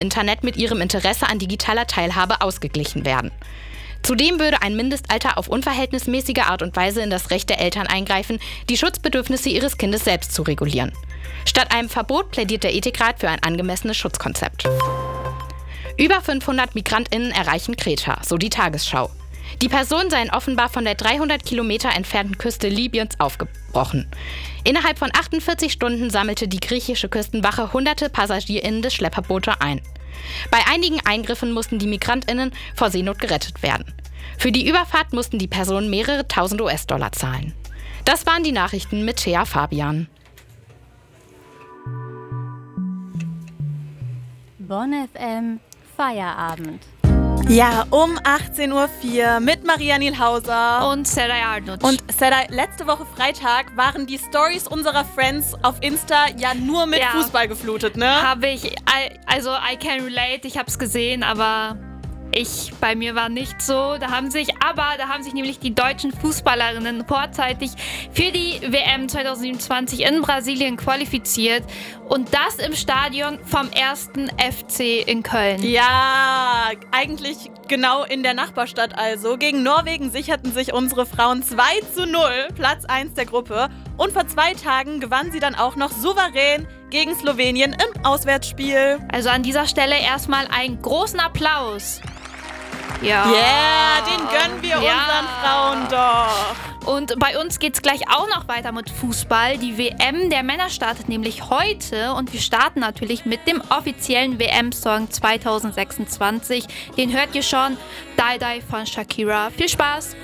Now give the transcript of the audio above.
Internet mit ihrem Interesse an digitaler Teilhabe ausgeglichen werden. Zudem würde ein Mindestalter auf unverhältnismäßige Art und Weise in das Recht der Eltern eingreifen, die Schutzbedürfnisse ihres Kindes selbst zu regulieren. Statt einem Verbot plädiert der Ethikrat für ein angemessenes Schutzkonzept. Über 500 MigrantInnen erreichen Kreta, so die Tagesschau. Die Personen seien offenbar von der 300 Kilometer entfernten Küste Libyens aufgebrochen. Innerhalb von 48 Stunden sammelte die griechische Küstenwache hunderte PassagierInnen des Schlepperbootes ein. Bei einigen Eingriffen mussten die MigrantInnen vor Seenot gerettet werden. Für die Überfahrt mussten die Personen mehrere tausend US-Dollar zahlen. Das waren die Nachrichten mit Thea Fabian. Bonn FM Feierabend. Ja, um 18.04 Uhr mit Maria Nielhauser und Seray Arnut. Und Seray, letzte Woche Freitag waren die Stories unserer Friends auf Insta ja nur mit Fußball geflutet, ne? Habe ich, also I can relate, ich hab's gesehen, aber bei mir war nicht so. Da haben sich nämlich die deutschen Fußballerinnen vorzeitig für die WM 2027 in Brasilien qualifiziert. Und das im Stadion vom 1. FC in Köln. Ja, eigentlich genau in der Nachbarstadt also. Gegen Norwegen sicherten sich unsere Frauen 2:0, Platz 1 der Gruppe. Und vor 2 Tagen gewannen sie dann auch noch souverän gegen Slowenien im Auswärtsspiel. Also an dieser Stelle erstmal einen großen Applaus. Ja, den gönnen wir unseren Frauen doch. Und bei uns geht's gleich auch noch weiter mit Fußball. Die WM der Männer startet nämlich heute und wir starten natürlich mit dem offiziellen WM-Song 2026. Den hört ihr schon, Die Die von Shakira. Viel Spaß!